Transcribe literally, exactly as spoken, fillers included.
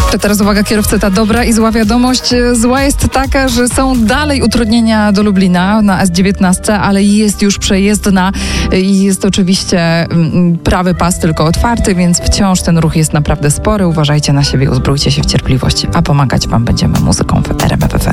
To teraz uwaga kierowcy, ta dobra i zła wiadomość. Zła jest taka, że są dalej utrudnienia do Lublina na S dziewiętnaście, ale jest już przejezdna i jest oczywiście prawy pas tylko otwarty, więc wciąż ten ruch jest naprawdę spory. Uważajcie na siebie, uzbrójcie się w cierpliwość, a pomagać wam będziemy muzyką w R M F F M.